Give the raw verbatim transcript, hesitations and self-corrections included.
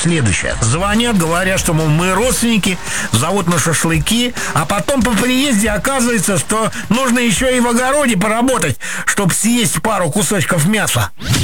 следующее. Звонят, говорят, что, мол, мы родственники, зовут на шашлыки, а потом по приезде оказывается, что нужно еще и в огороде поработать, чтобы съесть пару кусочков мяса.